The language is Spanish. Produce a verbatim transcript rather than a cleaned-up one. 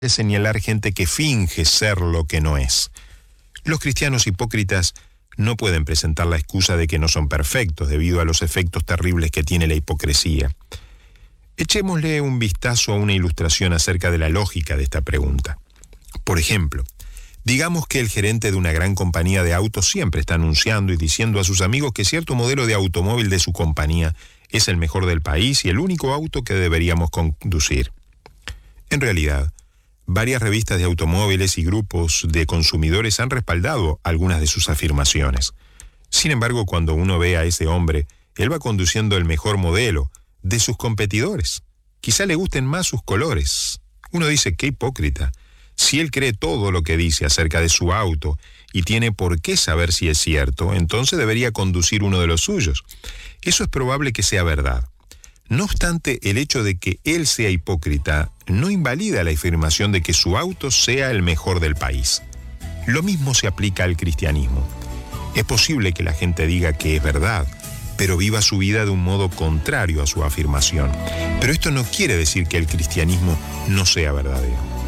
es señalar gente que finge ser lo que no es. Los cristianos hipócritas no pueden presentar la excusa de que no son perfectos debido a los efectos terribles que tiene la hipocresía. Echémosle un vistazo a una ilustración acerca de la lógica de esta pregunta. Por ejemplo, digamos que el gerente de una gran compañía de autos siempre está anunciando y diciendo a sus amigos que cierto modelo de automóvil de su compañía es el mejor del país y el único auto que deberíamos conducir. En realidad, varias revistas de automóviles y grupos de consumidores han respaldado algunas de sus afirmaciones. Sin embargo, cuando uno ve a ese hombre, él va conduciendo el mejor modelo de sus competidores. Quizá le gusten más sus colores. Uno dice, qué hipócrita. Si él cree todo lo que dice acerca de su auto y tiene por qué saber si es cierto, entonces debería conducir uno de los suyos. Eso es probable que sea verdad. No obstante, el hecho de que él sea hipócrita no invalida la afirmación de que su auto sea el mejor del país. Lo mismo se aplica al cristianismo. Es posible que la gente diga que es verdad, pero viva su vida de un modo contrario a su afirmación. Pero esto no quiere decir que el cristianismo no sea verdadero.